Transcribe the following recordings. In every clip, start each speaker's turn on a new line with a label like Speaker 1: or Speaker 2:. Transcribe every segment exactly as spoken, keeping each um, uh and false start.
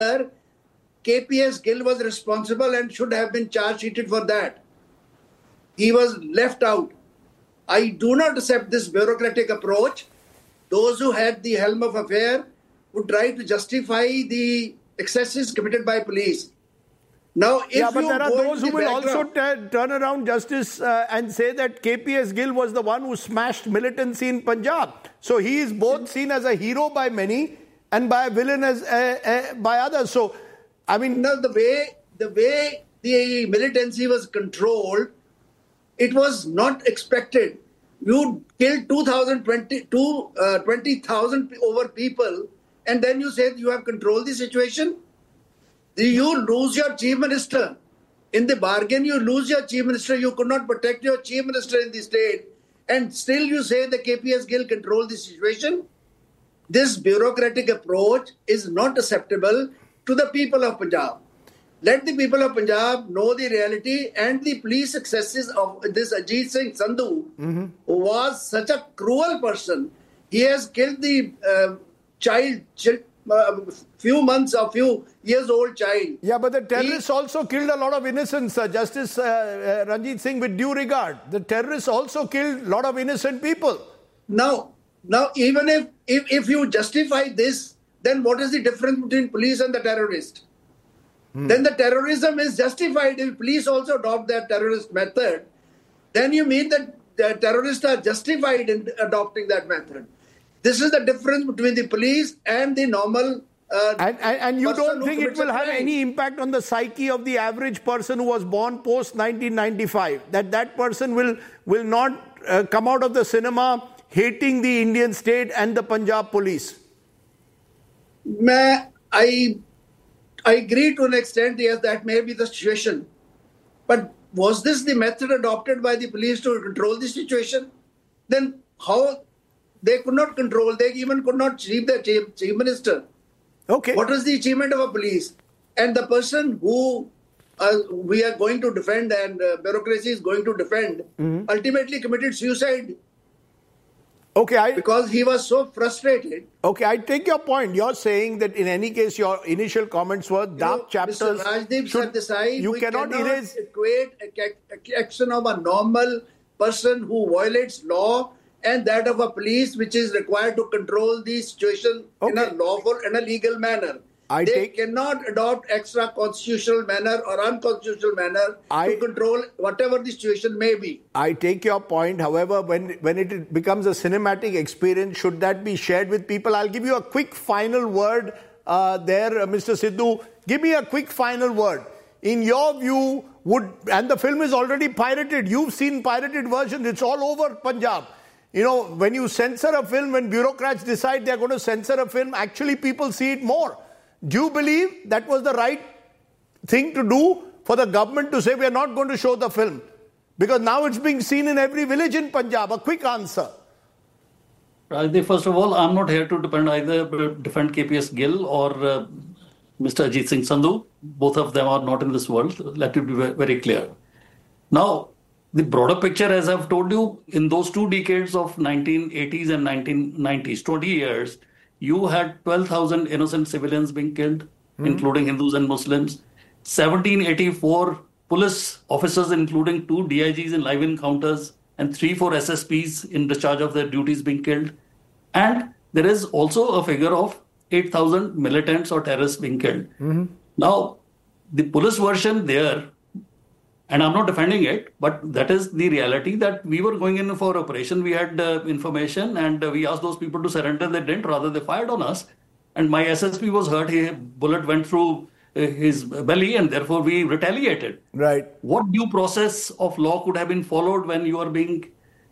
Speaker 1: K P S Gill was responsible and should have been charge sheeted for that. He was left out. I do not accept this bureaucratic approach. Those who had the helm of affair would try to justify the excesses committed by police. Now, if
Speaker 2: yeah, but
Speaker 1: you
Speaker 2: there are those who will also
Speaker 1: background,
Speaker 2: t- turn around, Justice, uh, and say that K P S Gill was the one who smashed militancy in Punjab. So he is both seen as a hero by many and by a villain as uh, uh, by others. So, I mean,
Speaker 1: now the way the way the militancy was controlled, it was not expected. You killed two thousand twenty, two, uh, twenty thousand over people, and then you said you have controlled the situation. You lose your chief minister. In the bargain, you lose your chief minister. You could not protect your chief minister in the state. And still you say the K P S Gill controlled the situation. This bureaucratic approach is not acceptable to the people of Punjab. Let the people of Punjab know the reality and the police excesses of this Ajit Singh Sandhu, mm-hmm. who was such a cruel person. He has killed the uh, child, child uh, few months or few years old child.
Speaker 2: Yeah, but the terrorists he, also killed a lot of innocents, uh, Justice uh, uh, Ranjit Singh, with due regard. The terrorists also killed a lot of innocent people.
Speaker 1: Now, now even if, if, if you justify this, then what is the difference between police and the terrorist? Hmm. Then the terrorism is justified. If police also adopt that terrorist method, then you mean that the terrorists are justified in adopting that method. This is the difference between the police and the normal uh,
Speaker 2: and, and, and you don't think it will have any impact on the psyche of the average person who was born post nineteen ninety-five? That that person will, will not uh, come out of the cinema hating the Indian state and the Punjab police?
Speaker 1: May I... I agree to an extent, yes, that may be the situation. But was this the method adopted by the police to control the situation? Then how they could not control, they even could not chief their chief, chief minister.
Speaker 2: Okay.
Speaker 1: What is the achievement of a police? And the person who uh, we are going to defend and uh, bureaucracy is going to defend mm-hmm. ultimately committed suicide.
Speaker 2: Okay, I,
Speaker 1: because he was so frustrated.
Speaker 2: Okay, I take your point. You're saying that in any case, your initial comments were dark you know, chapters.
Speaker 1: Mister Rajdeep
Speaker 2: should,
Speaker 1: Sardesai,
Speaker 2: you
Speaker 1: we
Speaker 2: cannot,
Speaker 1: cannot
Speaker 2: erase
Speaker 1: equate a action of a normal person who violates law and that of a police which is required to control the situation okay. in a lawful and a legal manner.
Speaker 2: I
Speaker 1: they
Speaker 2: take,
Speaker 1: cannot adopt extra constitutional manner or unconstitutional manner
Speaker 2: I,
Speaker 1: to control whatever the situation may be.
Speaker 2: I take your point. However, when, when it becomes a cinematic experience, should that be shared with people? I'll give you a quick final word uh, there, uh, Mister Sidhu. Give me a quick final word. In your view, would, and the film is already pirated. You've seen pirated versions. It's all over Punjab. You know, when you censor a film, when bureaucrats decide they're going to censor a film, actually people see it more. Do you believe that was the right thing to do for the government to say we are not going to show the film? Because now it's being seen in every village in Punjab. A quick answer.
Speaker 3: Rajdeep, first of all, I'm not here to defend either defend K P S Gill or uh, Mister Ajit Singh Sandhu. Both of them are not in this world. Let it be very clear. Now, the broader picture, as I've told you, in those two decades of nineteen eighties and nineteen nineties, twenty years, you had twelve thousand innocent civilians being killed, mm-hmm. including Hindus and Muslims. seventeen eighty-four police officers, including two D I Gs in live encounters, and three, four S S Ps in discharge of their duties being killed. And there is also a figure of eight thousand militants or terrorists being killed. Mm-hmm. Now, the police version there, and I'm not defending it, but that is the reality that we were going in for operation. We had uh, information and uh, we asked those people to surrender. They didn't, rather they fired on us. And my S S P was hurt. A bullet went through uh, his belly and therefore we retaliated.
Speaker 2: Right.
Speaker 3: What due process of law could have been followed when you are being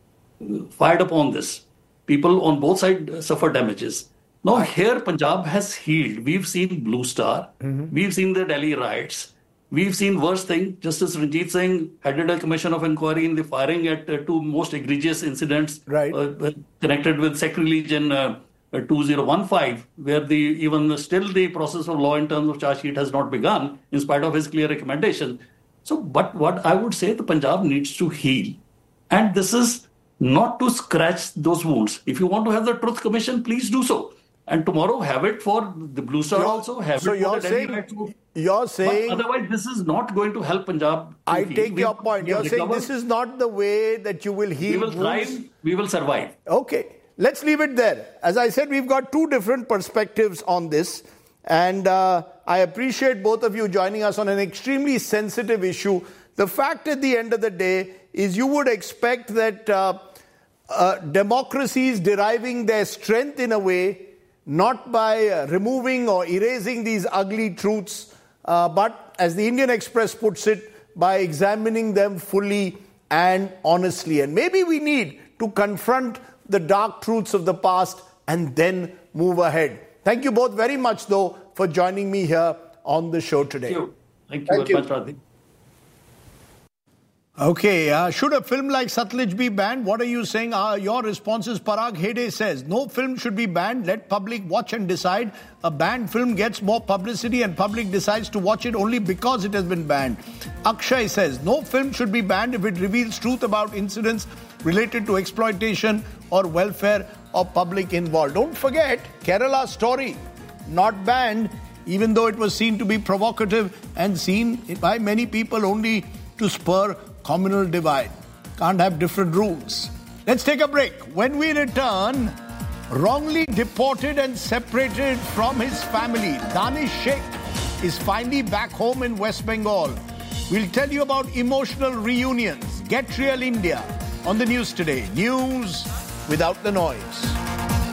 Speaker 3: fired upon this? People on both sides suffer damages. Now here Punjab has healed. We've seen Blue Star. Mm-hmm. We've seen the Delhi riots. We've seen worse thing. Justice Ranjit Singh headed a commission of inquiry in the firing at uh, two most egregious incidents
Speaker 2: right.
Speaker 3: uh, connected with Sacrilegion uh, uh, two thousand fifteen, where the even still the process of law in terms of charge sheet has not begun, in spite of his clear recommendation. So, but what I would say, the Punjab needs to heal. And this is not to scratch those wounds. If you want to have the Truth Commission, please do so. and tomorrow have it for the Blue Star
Speaker 2: You're-
Speaker 3: also, have
Speaker 2: so
Speaker 3: it for
Speaker 2: you're
Speaker 3: the Delhi
Speaker 2: saying-
Speaker 3: Lights also.
Speaker 2: You're
Speaker 3: But
Speaker 2: saying...
Speaker 3: otherwise, this is not going to help Punjab. to
Speaker 2: I
Speaker 3: heal.
Speaker 2: take
Speaker 3: We-
Speaker 2: your point.
Speaker 3: we
Speaker 2: You're
Speaker 3: will
Speaker 2: saying
Speaker 3: recover,
Speaker 2: this is not the way that you will heal
Speaker 3: we will
Speaker 2: wounds.
Speaker 3: thrive, we will survive.
Speaker 2: Okay, let's leave it there. As I said, we've got two different perspectives on this. And uh, I appreciate both of you joining us on an extremely sensitive issue. The fact at the end of the day is you would expect that uh, uh, democracies deriving their strength in a way, not by uh, removing or erasing these ugly truths, uh, but as the Indian Express puts it, by examining them fully and honestly. And maybe we need to confront the dark truths of the past and then move ahead. Thank you both very much, though, for joining me here on the show today.
Speaker 3: Thank you. Thank you
Speaker 1: Thank
Speaker 3: very
Speaker 1: you.
Speaker 3: much, Radhi.
Speaker 2: Okay, uh, should a film like Satluj be banned? What are you saying? Uh, your response is Parag Hede says, no film should be banned. Let public watch and decide. A banned film gets more publicity and public decides to watch it only because it has been banned. Akshay says, no film should be banned if it reveals truth about incidents related to exploitation or welfare of public involved. Don't forget, Kerala Story, not banned, even though it was seen to be provocative and seen by many people only to spur communal divide. Can't have different rules. Let's take a break. When we return, wrongly deported and separated from his family, Danish Sheikh is finally back home in West Bengal. We'll tell you about emotional reunions. Get Real India on the news today. News without the noise.